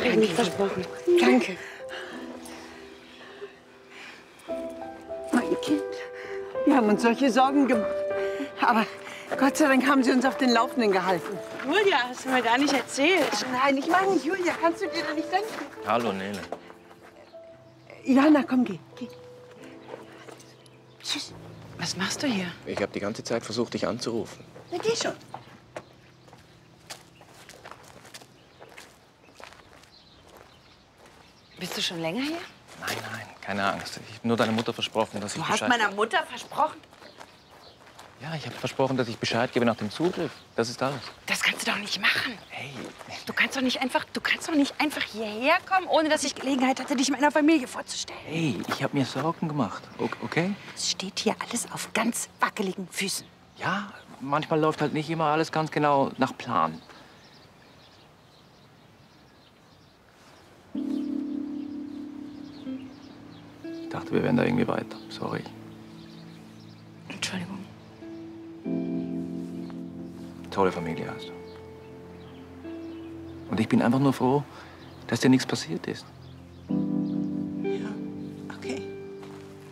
Habe ich nicht versprochen. Danke. Mein Kind, wir haben uns solche Sorgen gemacht. Aber Gott sei Dank haben Sie uns auf den Laufenden gehalten. Julia, hast du mir gar nicht erzählt. Nein, ich meine Julia, kannst du dir da nicht denken? Hallo, Nele. Jana, komm, geh. Tschüss. Was machst du hier? Ich habe die ganze Zeit versucht, dich anzurufen. Na, geh schon. Bist du schon länger hier? Nein, nein, keine Angst. Ich habe nur deiner Mutter versprochen, dass ich Du hast Bescheid... meiner Mutter versprochen? Ja, ich habe versprochen, dass ich Bescheid gebe nach dem Zugriff. Das ist alles. Das kannst du doch nicht machen. Hey, Du kannst doch nicht einfach hierher kommen, ohne dass ich Gelegenheit hatte, dich meiner Familie vorzustellen. hey, ich habe mir Sorgen gemacht, okay? Es steht hier alles auf ganz wackeligen Füßen. Ja, manchmal läuft halt nicht immer alles ganz genau nach Plan. Ich dachte, wir wären da irgendwie weiter. Sorry. Entschuldigung. Tolle Familie hast du. Und ich bin einfach nur froh, dass dir nichts passiert ist.